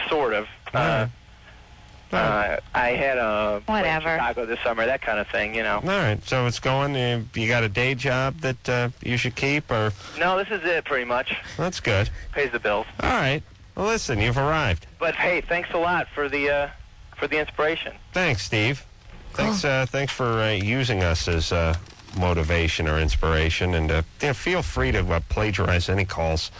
sort of. I had a Whatever. in Chicago this summer, that kind of thing, you know. All right, so it's going. You got a day job that you should keep, or? No, this is it, pretty much. That's good. Pays the bills. All right. Well, listen, you've arrived. But hey, thanks a lot for the inspiration. Thanks, Steve. Thanks for using us as motivation or inspiration, and feel free to plagiarize any calls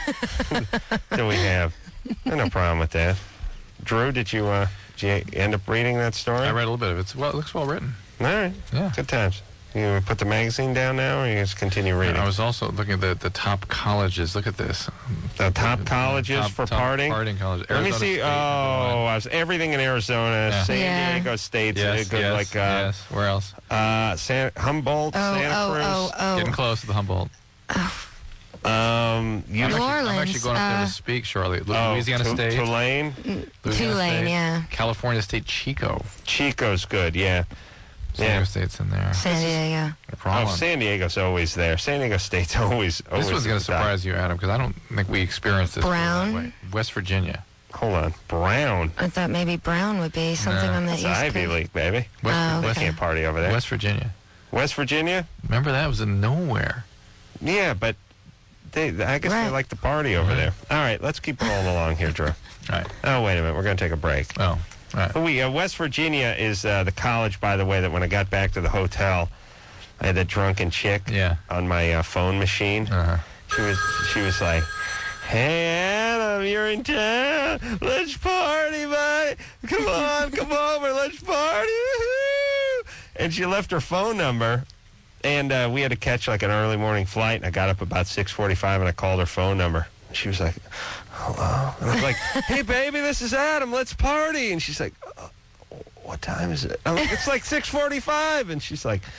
that we have. No problem with that. Drew, did you end up reading that story? I read a little bit of it. Well, it looks well written. All right. Yeah. Good times. You put the magazine down now, or you just continue reading? I was also looking at the top colleges. Look at this. The top colleges top, for top partying? Partying colleges. Let me Arizona see. State, I was everything in Arizona. Yeah. San Diego State. Yes, good, yes, yes. Where else? Humboldt, Santa Cruz. Getting close to the Humboldt. New Orleans. I'm actually going up there to speak shortly. Louisiana State. Tulane. Tulane, yeah. California State, Chico. Chico's good, yeah. San Diego State's in there. San Diego. No problem. Oh, San Diego's always there. San Diego State's always This one's going to surprise you, Adam, because I don't think we experienced this Brown? that way. West Virginia. Hold on. Brown. I thought maybe Brown would be something on the It's East Ivy Coast. League, baby. West, They can't party over there. West Virginia. West Virginia? Remember that? It was in nowhere. Yeah, but I guess they like to party over there. All right, let's keep rolling along here, Drew. All right. Oh, wait a minute. We're going to take a break. Oh, all right. West Virginia is the college, by the way, that when I got back to the hotel, I had that drunken chick on my phone machine. She was like, "Hey, Adam, you're in town. Let's party, buddy. Come over. Let's party." Woo-hoo. And she left her phone number, and we had to catch like an early morning flight. And I got up about 6:45, and I called her phone number. She was like, "Hello?" And I was like, "Hey, baby, this is Adam. Let's party." And she's like, "What time is it?" I'm like, "It's like 6:45." And she's like,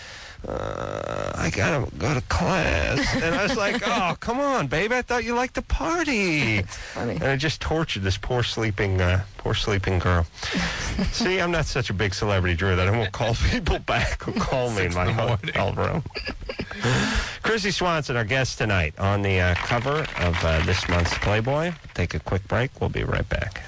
"I gotta go to class." And I was like, "Oh, come on, baby. I thought you liked to party." It's funny. And I just tortured this poor sleeping girl. See, I'm not such a big celebrity, Drew, that I won't call people back who call me in my hotel room. Chrissy Swanson, our guest tonight, on the cover of this month's Playboy. Take a quick break. We'll be right back.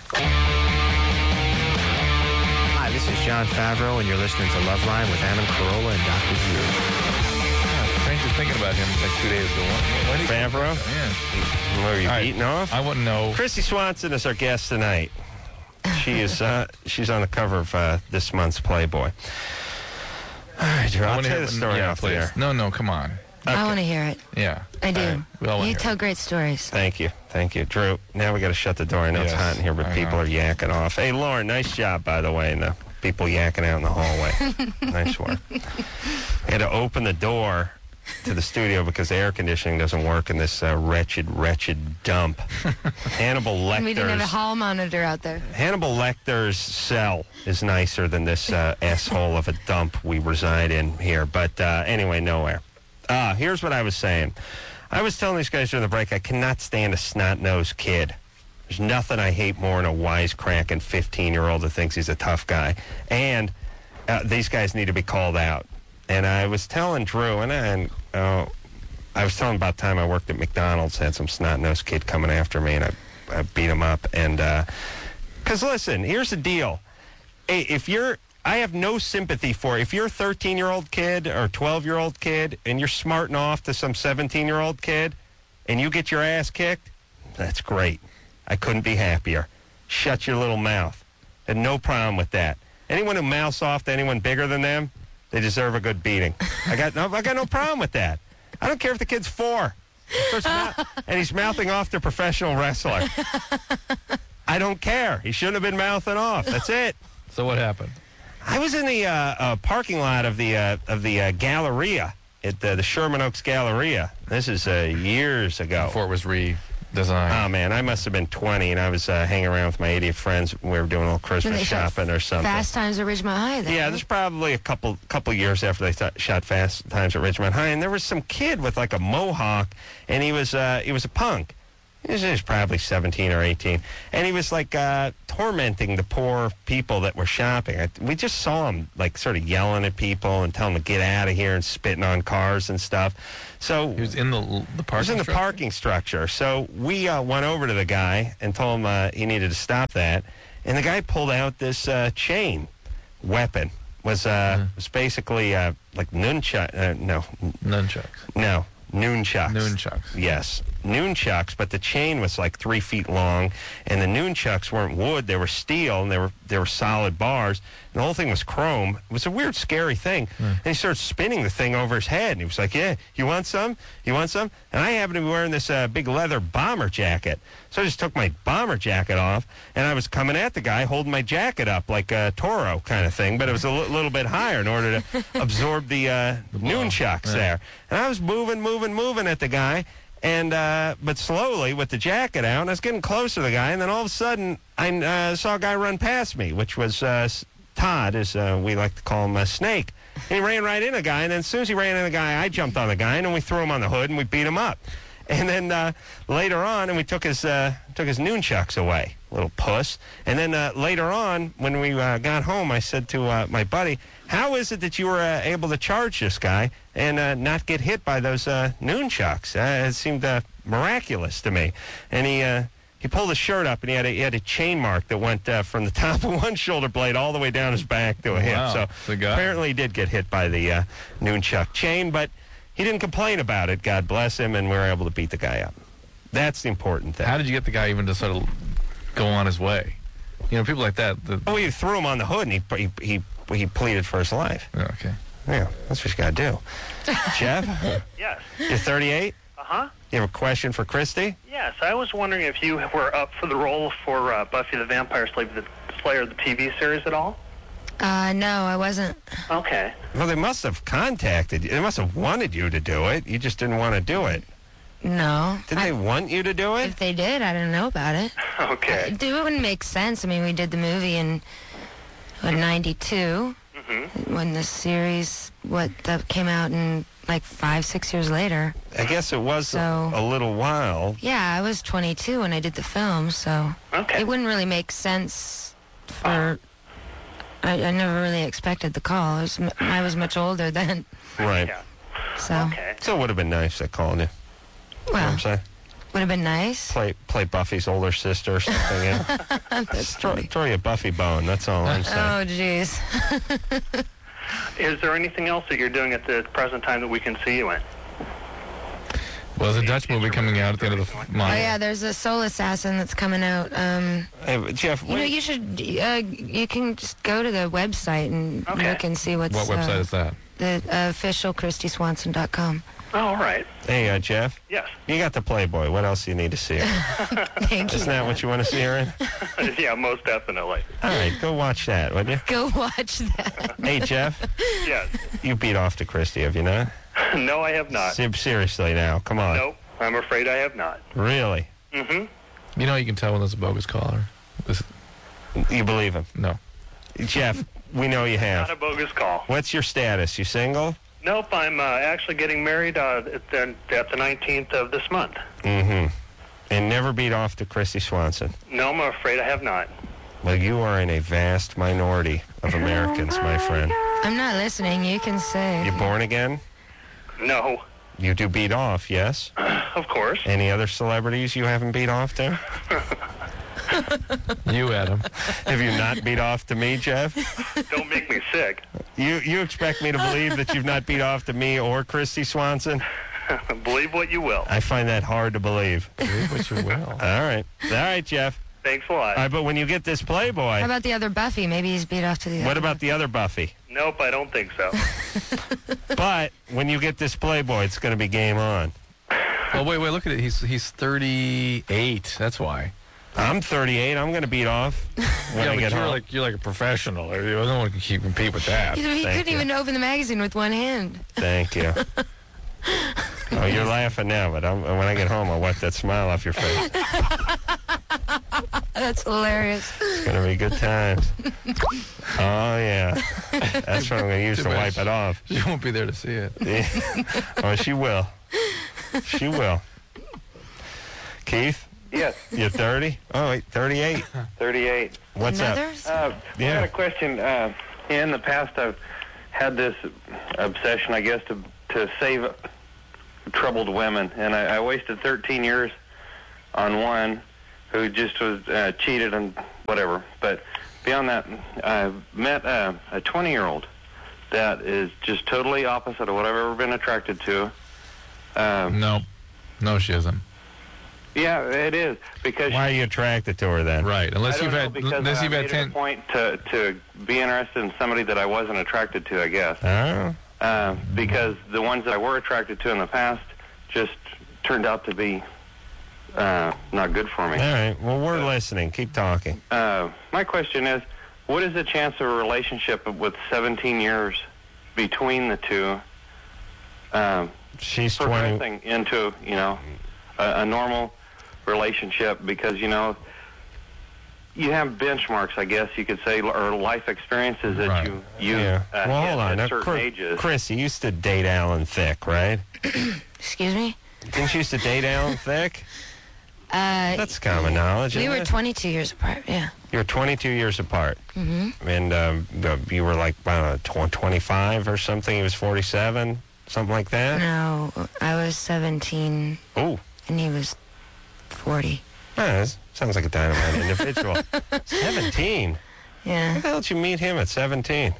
Hi, this is John Favreau, and you're listening to Loveline with Adam Carolla and Dr. Drew. Strange thinking about him like 2 days ago. When did he Favreau? Yeah. Were you beaten off? I wouldn't know. Chrissy Swanson is our guest tonight. She is she's on the cover of this month's Playboy. All right, Drew, I'll tell you the story off please. there. No, come on. I want to hear it. Yeah. I do. All right. We all wanna You hear tell great stories. Thank you. Drew, now we got to shut the door. I know it's hot in here, but people are yakking off. Hey, Lauren, nice job, by the way, and the people yakking out in the hallway. Nice work. I had to open the door to the studio because the air conditioning doesn't work in this wretched dump. Hannibal Lecter's... We didn't have a hall monitor out there. Hannibal Lecter's cell is nicer than this asshole of a dump we reside in here. But anyway, nowhere. Here's what I was saying. I was telling these guys during the break, I cannot stand a snot-nosed kid. There's nothing I hate more than a wisecracking 15-year-old that thinks he's a tough guy. And these guys need to be called out. And I was telling Drew, I was telling about the time I worked at McDonald's, had some snot-nosed kid coming after me, and I beat him up. And, because listen, here's the deal. Hey, I have no sympathy for it. If you're a 13-year-old kid or 12-year-old kid and you're smarting off to some 17-year-old kid and you get your ass kicked, that's great. I couldn't be happier. Shut your little mouth. I had no problem with that. Anyone who mouths off to anyone bigger than them, they deserve a good beating. I got no problem with that. I don't care if the kid's 4 and he's mouthing off to a professional wrestler. I don't care. He shouldn't have been mouthing off. That's it. So what happened? I was in the parking lot of the Galleria at the Sherman Oaks Galleria. This is years ago. Before it was redesigned. Oh man, I must have been 20, and I was hanging around with my 80 friends. We were doing a little Christmas shopping or something. Fast Times at Ridgemont High. Then, yeah, this is probably a couple years after they shot Fast Times at Ridgemont High, and there was some kid with like a mohawk, and he was a punk. He was probably 17 or 18. And he was like tormenting the poor people that were shopping. We just saw him like sort of yelling at people and telling them to get out of here and spitting on cars and stuff. So He was in the parking he was in the structure? parking structure. So we went over to the guy and told him he needed to stop that. And the guy pulled out this chain weapon. Was basically like nunchuck. Nunchucks. No, nunchucks. Nunchucks. Yes, nunchucks. But the chain was like 3 feet long, and the nunchucks weren't wood; they were steel, and they were solid bars. And the whole thing was chrome. It was a weird, scary thing. And he started spinning the thing over his head, and he was like, "Yeah, you want some? You want some?" And I happened to be wearing this big leather bomber jacket, so I just took my bomber jacket off, and I was coming at the guy, holding my jacket up like a Toro kind of thing, but it was a little bit higher in order to absorb the nunchucks there. And I was moving at the guy. And but slowly with the jacket out, and I was getting closer to the guy, and then all of a sudden I saw a guy run past me, which was Todd, as we like to call him, Snake. And he ran right into the guy, and then as soon as he ran into the guy, I jumped on the guy, and then we threw him on the hood, and we beat him up. And then later on, and we took his nunchucks away, little puss. And then later on, when we got home, I said to my buddy, "How is it that you were able to charge this guy and not get hit by those nunchucks? It seemed miraculous to me." And he pulled his shirt up, and he had a chain mark that went from the top of one shoulder blade all the way down his back to a hip. Wow. So The guy. apparently he did get hit by the nunchuck chain, but he didn't complain about it, God bless him, and we were able to beat the guy up. That's the important thing. How did you get the guy even to sort of go on his way? You know, people like that. Oh, you threw him on the hood, and he pleaded for his life. Okay. Yeah, that's what you got to do. Jeff, Yes. you're 38? Uh-huh. You have a question for Christy? Yes, I was wondering if you were up for the role for Buffy the Vampire Slayer, the TV series at all? No, I wasn't. Okay. Well, they must have contacted you. They must have wanted you to do it. You just didn't want to do it. No. Didn't they want you to do it? If they did, I didn't know about it. Okay. It wouldn't make sense. I mean, we did the movie in 92 when the series that came out in like 5-6 years later. I guess it was So- a little while. Yeah, I was 22 when I did the film, so Okay. it wouldn't really make sense for. I never really expected the call. I was much older then, Right. Yeah. so Okay. So it would have been nice to call you. You know what well, I'm saying? would have been nice. Play Buffy's older sister or something. Yeah. That's funny. throw you a Buffy bone. That's all I'm saying. Oh, jeez. Is there anything else that you're doing at the present time that we can see you in? Well, there's a Dutch movie coming out at the end of the month. Oh yeah, there's a Soul Assassin that's coming out. Hey, Jeff, You know, you should. You can just go to the website and Okay. look and see what's What website is that? the official ChristySwanson.com. Oh, all right. hey, Jeff, Yes. you got the Playboy. What else do you need to see her? Thank you. Isn't that what you want to see her in? Yeah, most definitely. All right, go watch that, would you? Go watch that. Hey, Jeff, Yes. you beat off to Christy, have you not? No, I have not. Seriously now, come on. Nope. I'm afraid I have not. Really? Mm-hmm. You know, you can tell when there's a bogus caller. You believe him? No. Jeff, we know you Not a have. bogus call. What's your status? You single? Nope, I'm actually getting married at the 19th of this month. Mm-hmm. And never beat off to Christy Swanson. No, I'm afraid I have not. Well, you are in a vast minority of Americans, my friend. I'm not listening. You can say. You born again? No, You do beat off, yes? of course. Any other celebrities you haven't beat off to? You, Adam. Have you not beat off to me, Jeff? Don't make me sick. You expect me to believe that you've not beat off to me or Christy Swanson? Believe what you will. I find that hard to believe. Believe what you will. All right, Jeff. Thanks a lot. All right, but when you get this How Playboy, about the other Buffy? Maybe he's beat off to the other. what about the other Buffy? Nope, I don't think so. But when you get this Playboy, it's going to be game on. Oh, wait, look at it. He's 38. That's why. I'm 38. I'm going to beat off when I get home. you're like a professional. No one can compete with that. He Thank couldn't you. even open the magazine with one hand. Thank you. Oh, you're laughing now, but when I get home, I'll wipe that smile off your face. That's hilarious. It's going to be good times. Oh, yeah. That's what I'm going to use to wipe it off. She won't be there to see it. Oh, she will. She will. Keith, Yes, You're 30? Oh, wait, 38. 38. What's up? Another's? I got a question. In the past, I've had this obsession, I guess, to save troubled women, and I wasted 13 years on one who just was cheated and whatever. But beyond that, I met a 20-year-old that is just totally opposite of what I've ever been attracted to. No, she isn't. Yeah, it is, because Why are you attracted to her then? Right, unless I you've don't had know, because unless I you've made had it 10. a point to be interested in somebody that I wasn't attracted to, I guess. Oh, Because the ones that I were attracted to in the past just turned out to be not good for me. all right. Well, we're listening. Keep talking. My question is, what is the chance of a relationship with 17 years between the two She's 20. progressing into, a normal relationship? Because, you have benchmarks, I guess you could say, or life experiences that Right. you Yeah. Well, hit hold on. at Now, certain ages. Chris, you used to date Alan Thicke, right? Excuse me? Didn't you used to date Alan Thicke? That's common knowledge. We isn't were it? 22 years apart, yeah. You were 22 years apart. Mm-hmm. And you were like, I don't know, 25 or something. He was 47, something like that. No, I was 17 Oh, and he was 40. sounds like a dynamite individual. 17? Yeah. How the hell did you meet him at 17?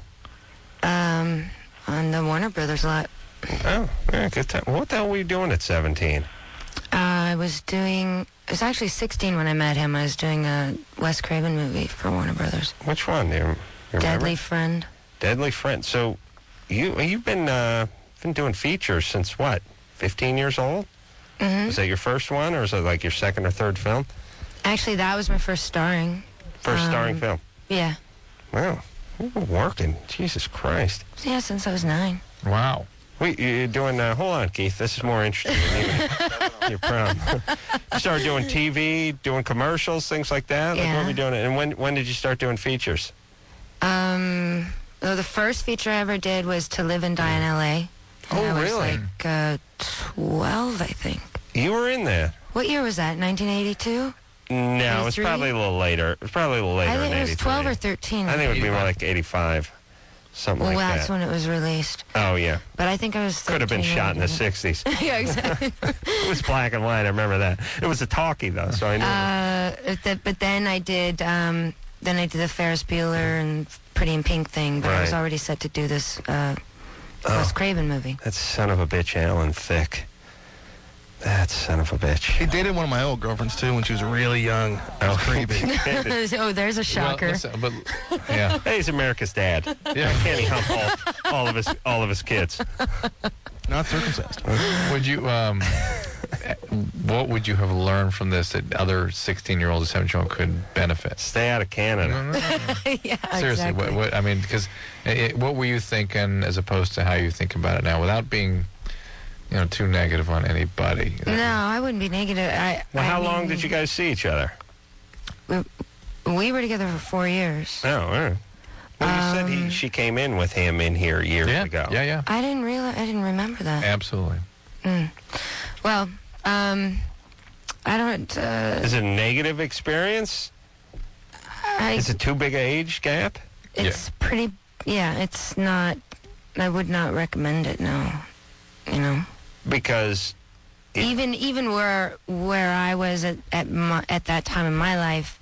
On the Warner Brothers lot. Oh, yeah, good time. What the hell were you doing at 17? I was actually 16 when I met him. I was doing a Wes Craven movie for Warner Brothers. Which one? Do you remember? Deadly Friend. Deadly Friend. So you've been doing features since what? 15 years old? Mm-hmm. Is that your first one, or is it like your second or third film? Actually, that was my first starring. First starring film. Yeah. Wow, you were working. Jesus Christ. Yeah, since I was 9. Wow. Wait, you're doing? Hold on, Keith. This is more interesting than even your prom. You started doing TV, doing commercials, things like that. Like, what Yeah. were you doing? And when did you start doing features? Well, the first feature I ever did was To Live and Die in L.A. Oh, I was really? like 12, I think. You were in there. What year was that? 1982? No, it was 83? probably a little later. It was probably a little later I think in it was 83. 12 or 13. I think it would be more 85. like 85, something Well, like that's that. when it was released. Oh, yeah. But I think I was 13. Could have been shot in the when I 60s. did it. Yeah, exactly. It was black and white. I remember that. It was a talkie, though, so I knew. But then I did the Ferris Bueller and Pretty in Pink thing. But I was Right. already set to do this Wes Craven movie. That son of a bitch, Alan Thicke. That son of a bitch. He dated one of my old girlfriends, too, when she was really young. It was creepy. Oh, there's a shocker. Well, listen, but yeah, Hey, he's America's dad. yeah. Can't he hump all of his kids? Not circumcised. Would you what would you have learned from this that other 16-year-olds and 17-year-olds could benefit? Stay out of Canada. Yeah, Seriously, exactly. what I mean, because what were you thinking as opposed to how you think about it now, without being, too negative on anybody? No, I wouldn't be negative. Well, how long mean, did you guys see each other? We were together for 4 years. Oh, all right. Well, you said she came in with him in here years Yeah, ago. yeah, I didn't remember that. absolutely. Well, I don't. Is it a negative experience? Is it too big an age gap? It's pretty. Yeah, it's not. I would not recommend it. No, Because even where I was at that time in my life,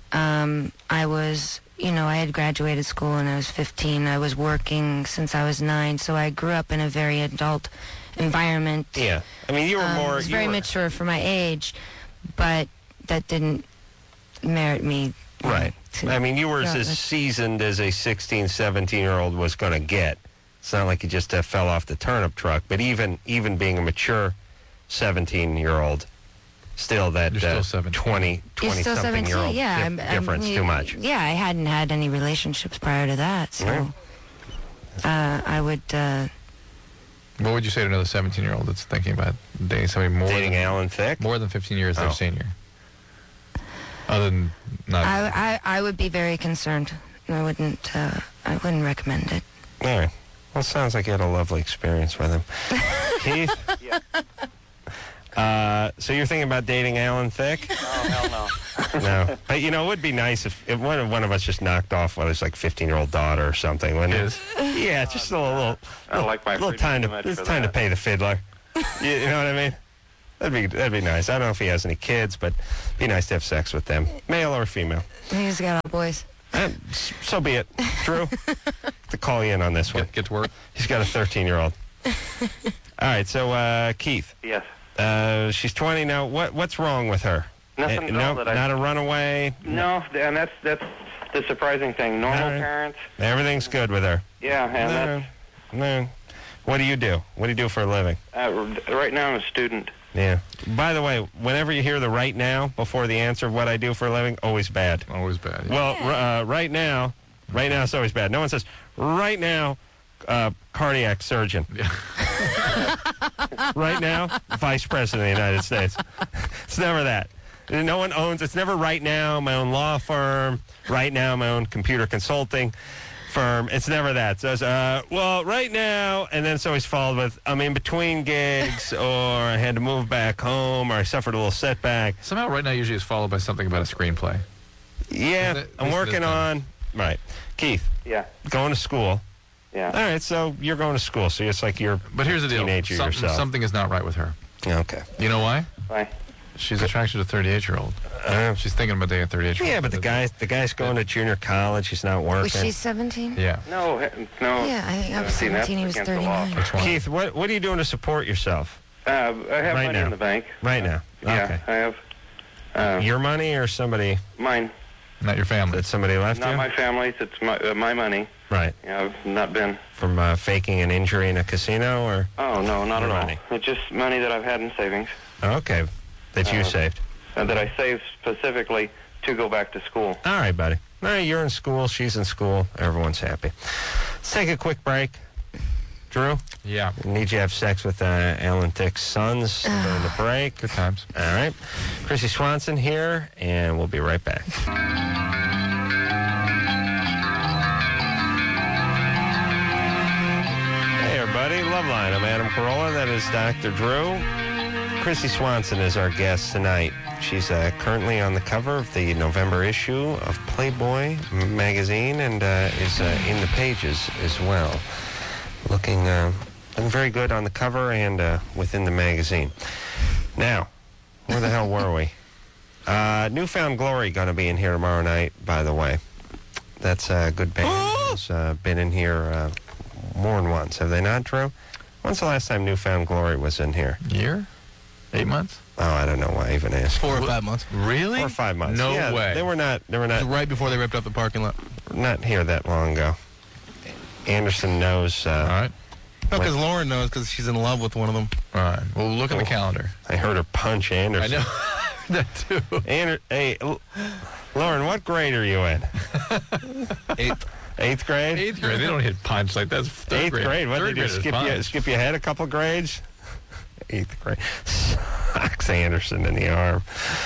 I was. I had graduated school when I was 15. I was working since I was 9, so I grew up in a very adult environment. yeah, I mean, you were more. It was you very were- mature for my age, but that didn't merit me. Right. to- I mean, you were Yeah, as that's- seasoned as a 16, 17-year-old was going to get. It's not like you just fell off the turnip truck. But even being a mature 17-year-old, still that You're still 17. 20-something-year-old Yeah, difference too much. Yeah, I hadn't had any relationships prior to that, so I would. What would you say to another 17-year-old that's thinking about dating somebody more Dating than, Alan Thicke? more than 15 years Oh. their senior? Other than not. I would be very concerned. I wouldn't recommend it. All right. Well, it sounds like you had a lovely experience with him. Keith? Yeah. So you're thinking about dating Alan Thicke? Oh, hell no. No. But, it would be nice if one of us just knocked off his 15-year-old daughter or something, wouldn't it? Yeah, just a little I like my little freedom time too much it's for time to that. pay the fiddler. You know what I mean? That'd be nice. I don't know if he has any kids, but it'd be nice to have sex with them, male or female. He's got all boys. So be it. Drew, to call you in on this one. Get to work. He's got a 13-year-old. All right, so Keith, Yes. she's 20 now. What's wrong with her? Nothing at all that not a runaway. No, and that's the surprising thing. Normal All right. parents. Everything's good with her. Yeah, and No. What do you do? What do you do for a living? right now I'm a student. Yeah. By the way, whenever you hear the right now before the answer of what I do for a living, always bad. Always bad. Yeah. Well, right now it's always bad. No one says, right now, cardiac surgeon. Yeah. Right now, vice president of the United States. It's never that. No one owns, it's never right now, my own law firm, right now, my own computer consulting firm. It's never that. So it's, right now, and then it's always followed with, I'm in between gigs, or I had to move back home, or I suffered a little setback. Somehow right now usually is followed by something about a screenplay. Yeah, I'm working on, right. Keith, Yeah. going to school. Yeah. All right, so you're going to school, so it's like you're But here's the a deal. teenager yourself. Something is not right with her. Okay. You know why? Bye. She's attracted to a 38-year-old. She's thinking about dating a 38-year-old. Yeah, but the guy's going to junior college. He's not working. Was she 17? Yeah. No. Yeah, I think I was 17. He was That's against the law. 39. Which one? Keith, what are you doing to support yourself I have Right money now. in the bank. right now? Yeah, Okay. I have Your money or somebody mine. Not your family. that somebody left Not you? my family's. It's my money. Right. Yeah, I've not been. From faking an injury in a casino or? Oh no, not Your at all. money. It's just money that I've had in savings Okay. That you saved. that I saved specifically to go back to school. All right, buddy. All right, you're in school. She's in school. Everyone's happy. Let's take a quick break. Drew, Yeah. we need you to have sex with Alan Thicke's sons during the break. Good times. All right. Chrissy Swanson here, and we'll be right back. Hey, everybody. Loveline. I'm Adam Carolla. That is Dr. Drew. Chrissy Swanson is our guest tonight. She's currently on the cover of the November issue of Playboy magazine and is in the pages as well. Looking very good on the cover and within the magazine. Now, where the hell were we? Newfound Glory going to be in here tomorrow night, by the way. That's a good band. It's been in here more than once. Have they not, Drew? When's the last time Newfound Glory was in here? Year? 8 months? Oh, I don't know why I even asked. 4 or 5 months. Really? 4 or 5 months. No Yeah, way. They were not Right before they ripped up the parking lot. not here that long ago. Anderson knows. All right. No, because Lauren knows because she's in love with one of them. All right. Well, look at the calendar. I heard her punch I Anderson. know. That too. Hey, Lauren, what grade are you in? 8th. 8th grade? 8th grade. They don't hit punch like that's third 8th grade. What Third did you grade is skip punch. you ahead a couple grades? 8th grade. Socks Anderson in the arm.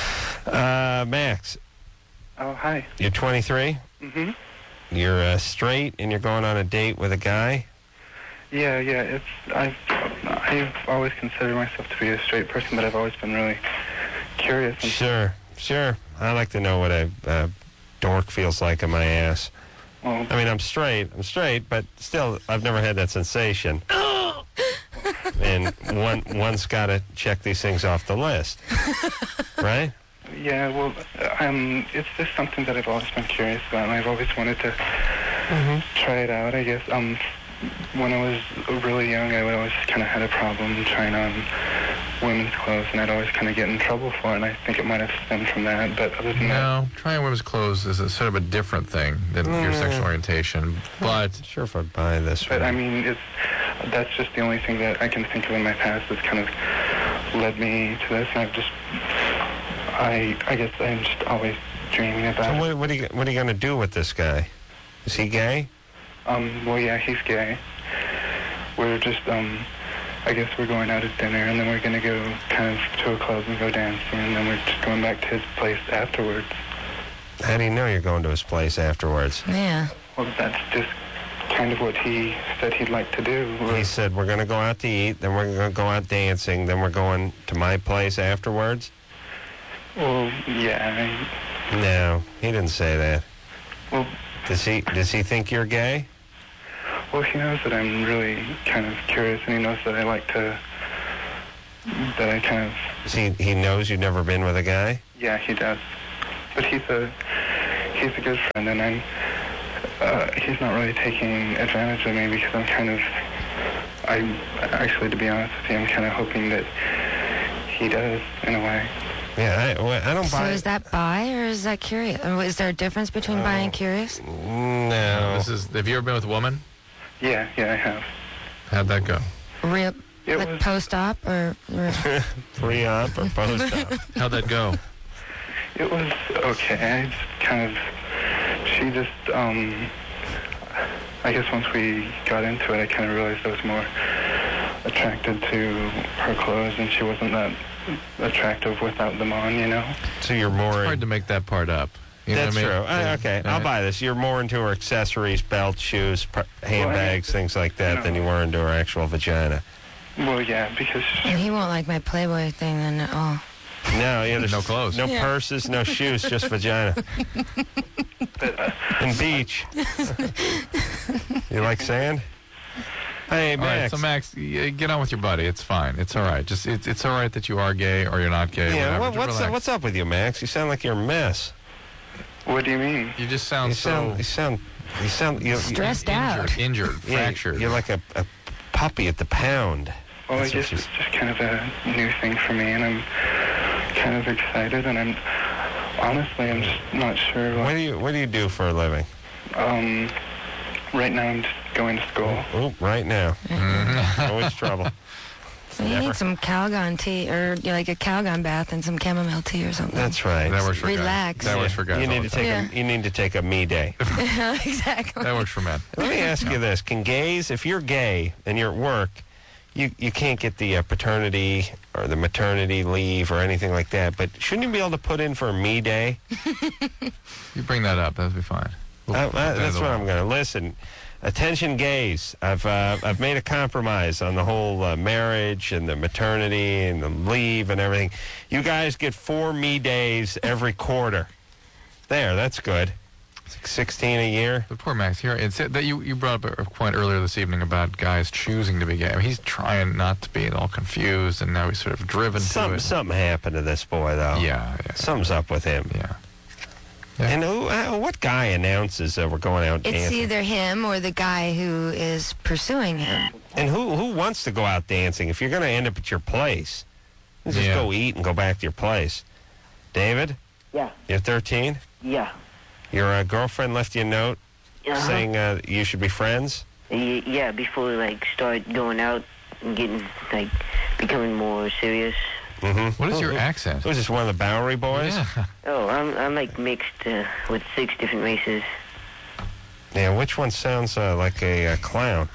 Max, Oh, hi. you're 23. Mm-hmm. You're straight, and you're going on a date with a guy. Yeah. I've always considered myself to be a straight person, but I've always been really curious. And, Sure. I like to know what a dork feels like in my ass. well, I mean, I'm straight, but still, I've never had that sensation. And one's got to check these things off the list, right? yeah. Well, it's just something that I've always been curious about, and I've always wanted to try it out. I guess. When I was really young, I would always kind of had a problem trying on women's clothes, and I'd always kind of get in trouble for it. And I think it might have stemmed from that. But other than that, No, trying women's clothes is a sort of a different thing than your sexual orientation. But Sure, if I buy this but one. I mean, that's just the only thing that I can think of in my past that's kind of led me to this. And I guess I'm just always dreaming about So it. what are you going to do with this guy? Is he gay? Well, yeah, he's gay. We're just, I guess we're going out at dinner, and then we're going to go kind of to a club and go dancing, and then we're just going back to his place afterwards. How do you know you're going to his place afterwards? Yeah. Well, that's just kind of what he said he'd like to do. He said, we're going to go out to eat, then we're going to go out dancing, then we're going to my place afterwards? Well, yeah. No, he didn't say that. Well, Does he think you're gay? well, he knows that I'm really kind of curious, and he knows that I like to, that I kind of... He knows you've never been with a guy? Yeah, he does. But he's a good friend, and he's not really taking advantage of me because I'm actually, to be honest with you, I'm kind of hoping that he does, in a way. Yeah, I don't buy... So is that bi or is that curious? Or is there a difference between bi and curious? No. Have you ever been with a woman? Yeah, I have. How'd that go? Real, It like was- post-op or... Pre-op or post-op? How'd that go? It was okay. I just kind of... She just, I guess once we got into it, I kind of realized I was more attracted to her clothes, and she wasn't that attractive without them on, you know? So you're more... It's hard to make that part up. You know That's what I mean? true. Okay, I'll buy this. You're more into her accessories, belts, shoes, handbags, things like that, than you were into her actual vagina. Well, yeah, because... And he won't like my Playboy thing then at all. No, yeah, there's No clothes. no Yeah. purses, no shoes, just vagina. And beach. You like sand? Hey, All right, Max. so Max, get on with your buddy. It's fine. It's all right. Just it's all right that you are gay or you're not gay. Yeah, whatever. Just relax. what's up with you, Max? You sound like you're a mess. What do you mean? You just sound You sound Stressed out. injured, yeah, fractured. You're like a puppy at the pound. Well, I That's what guess she's- it's just kind of a new thing for me, and I'm kind of excited, and I'm... Honestly, I'm just not sure What do you do for a living? Right now, I'm just going to school. Oh, right now. Always trouble. So you need some Calgon tea or like a Calgon bath and some chamomile tea or something. That's right. That works for Relax. guys. That works for guys. You all need the to time. take Yeah. you need to take a me day. Exactly. That works for men. Let me ask you this: can gays, if you're gay and you're at work, you can't get the paternity or the maternity leave or anything like that, but shouldn't you be able to put in for a me day? You bring that up, that'll be fine. That's what I'm going to listen. Attention, gays! I've made a compromise on the whole marriage and the maternity and the leave and everything. You guys get 4 me days every quarter. There, that's good. It's like 16 a year. But poor Max here. It's that you brought up a point earlier this evening about guys choosing to be gay. I mean, he's trying not to be all confused, and now he's sort of driven to it. Something happened to this boy, though. Yeah. Something's up with him. Yeah. And what guy announces we're going out It's dancing? either him or the guy who is pursuing him. And who wants to go out dancing if you're going to end up at your place? Just Yeah. go eat and go back to your place. David? Yeah. You're 13? Yeah. Your girlfriend left you a note saying you should be friends? Yeah, before like start going out and getting like becoming more serious. Mm-hmm. What is your accent? Was this one of the Bowery boys? Yeah. Oh, I'm like mixed with 6 different races. Yeah, which one sounds like a clown?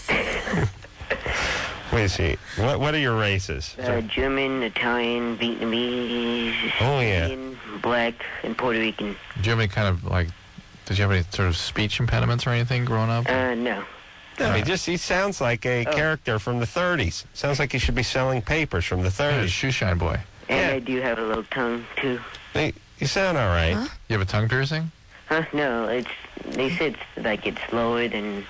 Wait, see. What are your races? German, Italian, Vietnamese, Oh, yeah. Indian, Black, and Puerto Rican. Did you have any kind of like? Did you have any sort of speech impediments or anything growing up? No. No, he sounds like a character from the 30s. Sounds like he should be selling papers from the Yeah, 30s. shoeshine boy. And Yeah. I do have a little tongue too. Hey, you sound all right. Huh? You have a tongue piercing? Huh? No, they said it's lower than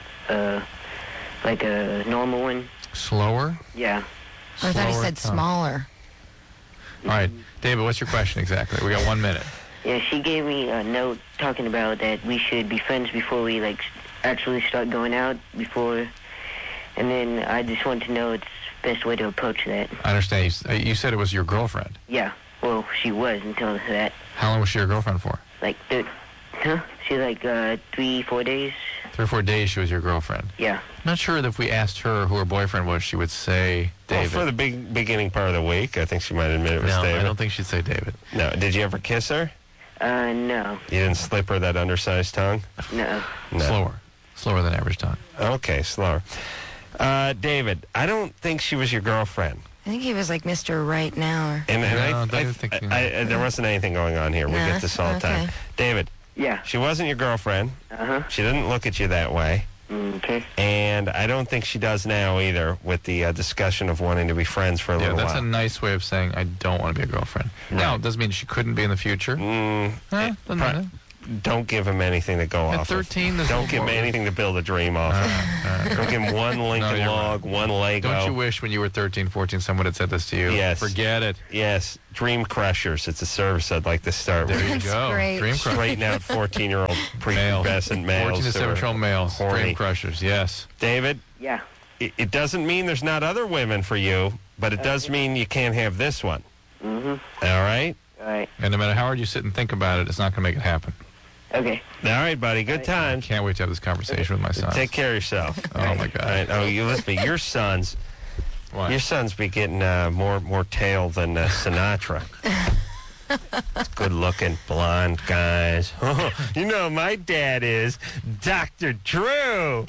like a normal one. Slower? Yeah. I thought he Slower said tongue. smaller. All right, David, what's your question exactly? We got 1 minute. Yeah, she gave me a note talking about that we should be friends before we like actually start going out before, and then I just want to know its best way to approach that. I understand. You said it was your girlfriend. Yeah, well, she was until that. How long was she your girlfriend for? Like, she like 3-4 days. 3 or 4 days she was your girlfriend. Yeah. I'm not sure that if we asked her who her boyfriend was, she would say Well, David. for the beginning part of the week, I think she might admit it was no, David. I don't think she'd say David. No, did you ever kiss her? No, You didn't slip her that undersized tongue? no. No. Slower than average tongue. Okay, slower. David, I don't think she was your girlfriend. I think he was like Mr. Right Now. Or, And No, I don't think- there wasn't anything going on here. We No? get this all the time. Okay. David, Yeah. she wasn't your girlfriend. Uh-huh. She didn't look at you that way. Okay. And I don't think she does now either, with the discussion of wanting to be friends for a little that's while. a nice way of saying I don't want to be a girlfriend. Now, it doesn't mean she couldn't be in the future. Doesn't matter. Don't give him anything to go At off 13, of. there's Don't no give him more- anything to build a dream off of. Don't give him one Lincoln you're log, one Lego. Don't you wish when you were 13, 14, someone had said this to you? Yes. Forget it. Yes, Dream Crushers. It's a service I'd like to start There with. you That's go. great. Dream Crushers. Straighten out 14-year-old prepubescent males. 14 to who are 17-year-old males. horny. Dream Crushers, yes. David, Yeah. it doesn't mean there's not other women for you, but it does mean you can't have this one. Mm-hmm. All right? All right. And no matter how hard you sit and think about it, it's not going to make it happen. Okay. All right, buddy. Good times. Can't wait to have this conversation with my son. Take care of yourself. Oh, my God. All right. Oh, you listen to me. Your sons What? be getting more tail than Sinatra. Good-looking, blonde guys. You know, my dad is Dr. Drew.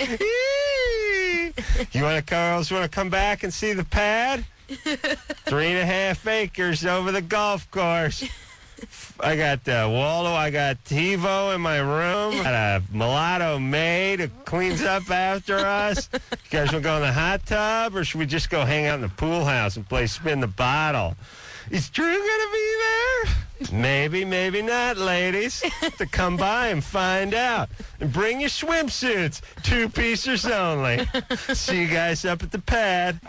You want to come back and see the pad? 3.5 acres over the golf course. I got Waldo, I got TiVo in my room. Got a mulatto maid who cleans up after us. You guys want to go in the hot tub, or should we just go hang out in the pool house and play spin the bottle? Is Drew going to be there? Maybe, maybe not, ladies. To come by and find out. And bring your swimsuits. 2-piecers only. See you guys up at the pad.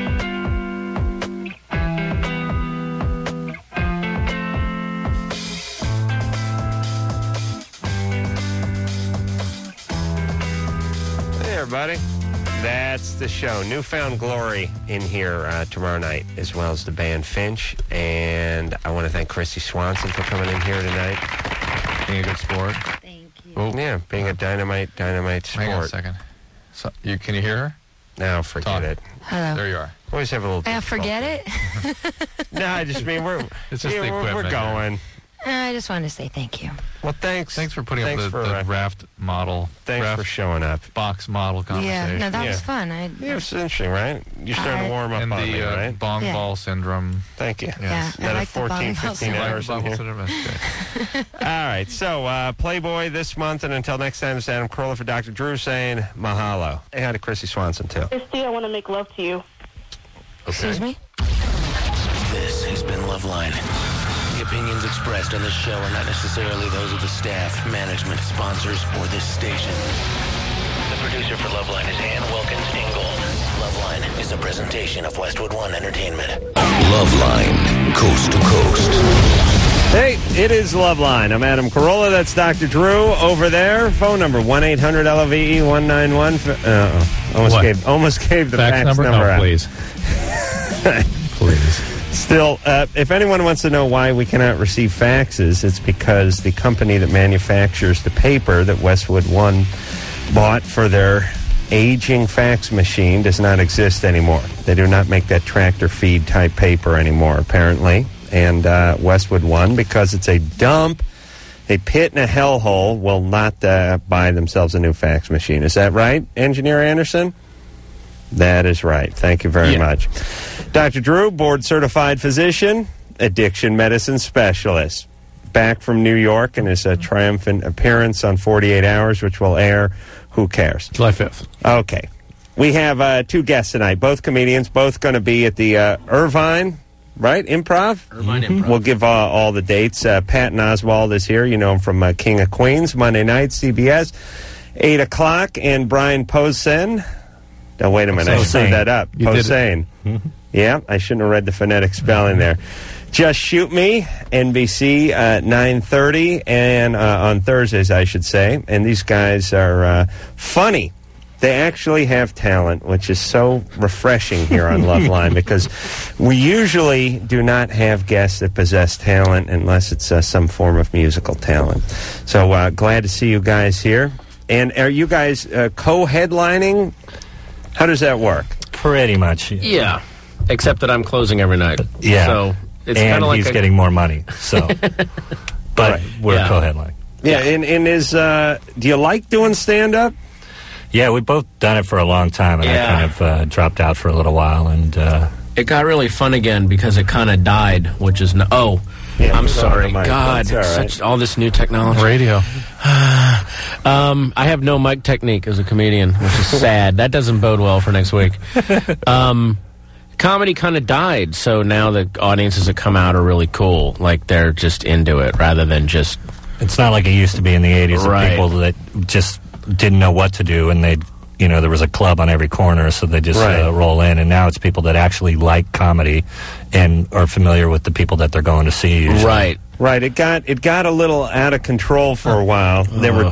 Hey, everybody. That's the show. Newfound Glory in here tomorrow night, as well as the band Finch. And I want to thank Christy Swanson for coming in here tonight. Being a good sport. Thank you. Oh, Yeah, being a dynamite sport. hang on a second. So, can you hear her? No, forget Talk. it. Hello. There you are. Always have a little Forget it? No, I just mean we're It's just the we're equipment here. going. I just wanted to say thank you. Well, thanks. Thanks for putting Thanks up for, the raft model. Thanks raft for showing up. box model conversation. Yeah, no, that was Yeah. fun. Yeah, it's interesting, right? You're starting to warm up And on the me, right? bong Yeah. ball syndrome. Thank you. Yeah, Yes. I Got a like the 14, bong ball 15 syndrome. hours in Bong ball here. syndrome, that's good. All right, so Playboy this month, and until next time, it's Adam Carolla for Dr. Drew saying mahalo. Hey, hi to Chrissy Swanson, too. Christy, I want to make love to you. Excuse me? This has been Loveline. The opinions expressed on this show are not necessarily those of the staff, management, sponsors, or this station. The producer for Loveline is Ann Wilkins Ingold. Loveline is a presentation of Westwood One Entertainment. Loveline, coast to coast. Hey, it is Loveline. I'm Adam Carolla. That's Dr. Drew over there. Phone number 1-800-LOVE-191. Almost gave the fax number out. Please. Please. Still, if anyone wants to know why we cannot receive faxes, it's because the company that manufactures the paper that Westwood One bought for their aging fax machine does not exist anymore. They do not make that tractor feed type paper anymore, apparently. And Westwood One, because it's a dump, a pit and a hellhole, will not buy themselves a new fax machine. Is that right, Engineer Anderson? That is right. Thank you very much. Dr. Drew, board-certified physician, addiction medicine specialist. Back from New York in his triumphant appearance on 48 Hours, which will air, who cares? July 5th. Okay. We have two guests tonight, both comedians, both going to be at the Irvine, right? Improv? Irvine Improv. We'll give all the dates. Patton Oswalt is here. You know him from King of Queens, Monday night, CBS, 8 o'clock. And Brian Posehn. Now, wait a minute. I screwed that up. Posehn. Yeah, I shouldn't have read the phonetic spelling there. Just Shoot Me, NBC, 9:30, and on Thursdays, I should say. And these guys are funny. They actually have talent, which is so refreshing here on Loveline, because we usually do not have guests that possess talent unless it's some form of musical talent. So glad to see you guys here. And are you guys co-headlining? How does that work? Pretty much. Yeah, except that I'm closing every night. Yeah. So it's and kind of like he's getting more money. So, but we're co-headlining. Yeah, and is do you like doing stand-up? Yeah, we've both done it for a long time, and I kind of dropped out for a little while. And it got really fun again because it kind of died, which is I'm sorry. God, all right. such all this new technology. Radio. I have no mic technique as a comedian, which is sad. That doesn't bode well for next week. Comedy kind of died, so now the audiences that come out are really cool. Like, they're just into it rather than just... It's not like it used to be in the 80s Right. of people that just didn't know what to do, and they'd, you know, there was a club on every corner, so they just Right. roll in. And now it's people that actually like comedy and are familiar with the people that they're going to see usually. Right. Right. It got a little out of control for a while. There were